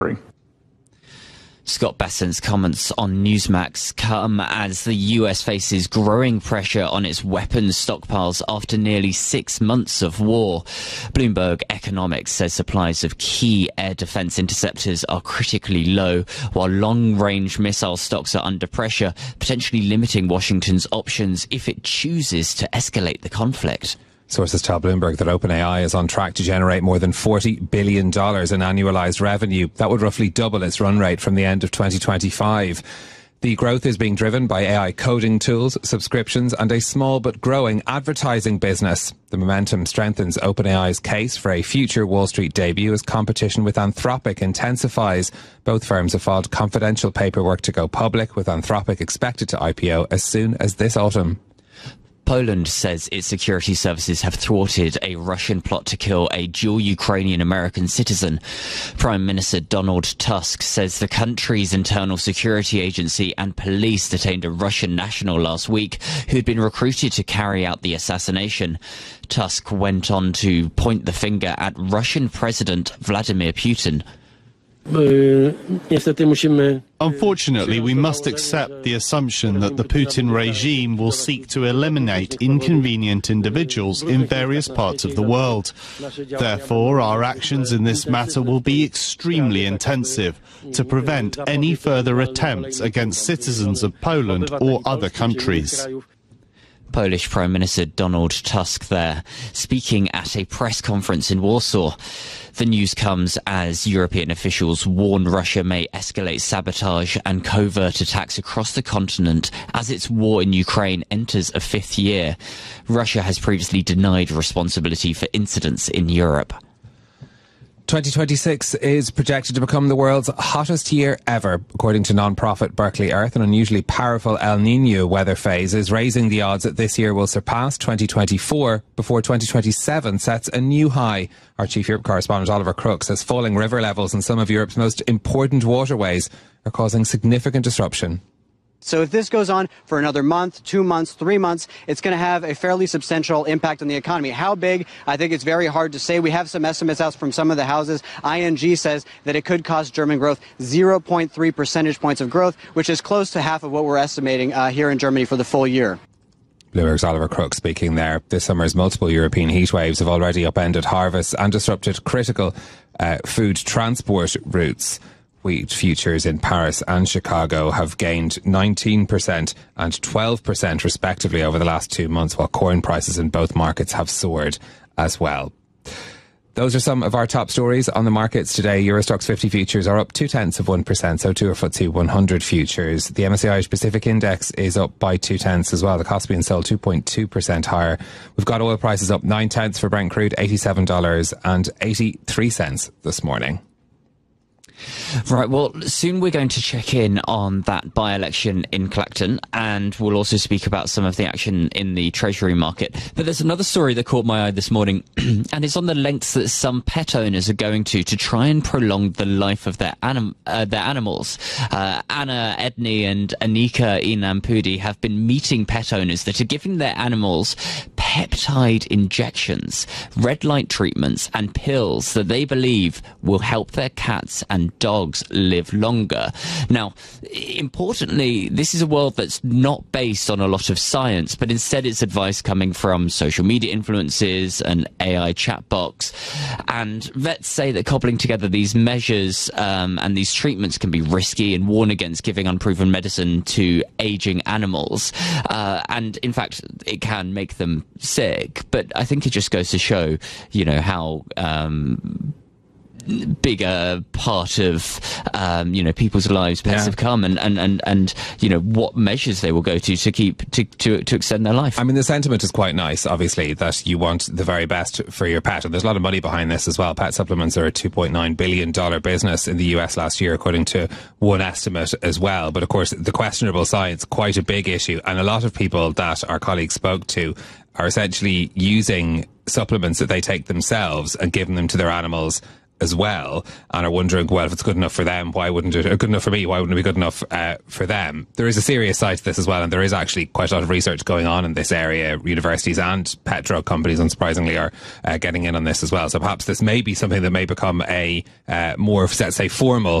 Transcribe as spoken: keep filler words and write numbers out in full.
Scott Bessent's comments on Newsmax come as the U S faces growing pressure on its weapons stockpiles after nearly six months of war. Bloomberg Economics says supplies of key air defense interceptors are critically low, while long-range missile stocks are under pressure, potentially limiting Washington's options if it chooses to escalate the conflict. Sources tell Bloomberg that OpenAI is on track to generate more than forty billion dollars in annualized revenue. That would roughly double its run rate from the end of twenty twenty-five. The growth is being driven by A I coding tools, subscriptions, and a small but growing advertising business. The momentum strengthens OpenAI's case for a future Wall Street debut as competition with Anthropic intensifies. Both firms have filed confidential paperwork to go public, with Anthropic expected to I P O as soon as this autumn. Poland says its security services have thwarted a Russian plot to kill a dual Ukrainian-American citizen. Prime Minister Donald Tusk says the country's internal security agency and police detained a Russian national last week who'd been recruited to carry out the assassination. Tusk went on to point the finger at Russian President Vladimir Putin. Unfortunately, we must accept the assumption that the Putin regime will seek to eliminate inconvenient individuals in various parts of the world. Therefore, our actions in this matter will be extremely intensive to prevent any further attempts against citizens of Poland or other countries. Polish Prime Minister Donald Tusk there, speaking at a press conference in Warsaw. The news comes as European officials warn Russia may escalate sabotage and covert attacks across the continent as its war in Ukraine enters a fifth year. Russia has previously denied responsibility for incidents in Europe. twenty twenty-six is projected to become the world's hottest year ever. According to non-profit Berkeley Earth, an unusually powerful El Niño weather phase is raising the odds that this year will surpass twenty twenty-four before twenty twenty-seven sets a new high. Our Chief Europe correspondent Oliver Crook says falling river levels in some of Europe's most important waterways are causing significant disruption. So if this goes on for another month, two months, three months, it's going to have a fairly substantial impact on the economy. How big? I think it's very hard to say. We have some estimates out from some of the houses. I N G says that it could cost German growth zero point three percentage points of growth, which is close to half of what we're estimating uh, here in Germany for the full year. Bloomberg's Oliver Crook speaking there. This summer's multiple European heat waves have already upended harvests and disrupted critical uh, food transport routes. Wheat futures in Paris and Chicago have gained nineteen percent and twelve percent respectively over the last two months, while corn prices in both markets have soared as well. Those are some of our top stories on the markets today. Eurostoxx fifty futures are up two tenths of one percent, so too are F T S E one hundred futures. The M S C I Irish Pacific Index is up by two tenths as well. The Kospi and Sol two point two percent higher. We've got oil prices up nine tenths for Brent crude, eighty-seven dollars and eighty-three cents this morning. Right, well, soon we're going to check in on that by-election in Clacton, and we'll also speak about some of the action in the Treasury market. But there's another story that caught my eye this morning, and it's on the lengths that some pet owners are going to to try and prolong the life of their, anim- uh, their animals. Uh, Anna Edney and Anika Inampudi have been meeting pet owners that are giving their animals peptide injections, red light treatments, and pills that they believe will help their cats and dogs live longer. Now, importantly, this is a world that's not based on a lot of science, but instead it's advice coming from social media influencers and A I chatbots. And vets say that cobbling together these measures um, and these treatments can be risky and warn against giving unproven medicine to aging animals. Uh, and in fact, it can make them sick. But I think it just goes to show, you know, how um, bigger part of um, you know, people's lives pets yeah. have come, and, and, and, and you know, what measures they will go to to keep to, to to extend their life. I mean, the sentiment is quite nice, obviously, that you want the very best for your pet, and there's a lot of money behind this as well. Pet supplements are a two point nine billion dollars business in the U S last year, according to one estimate as well. But of course, the questionable science, quite a big issue, and a lot of people that our colleagues spoke to are essentially using supplements that they take themselves and giving them to their animals as well, and are wondering, well, if it's good enough for them, why wouldn't it, or good enough for me, why wouldn't it be good enough uh, for them? There is a serious side to this as well, and there is actually quite a lot of research going on in this area. Universities and pet drug companies, unsurprisingly, are uh, getting in on this as well. So perhaps this may be something that may become a uh, more, let's say, formal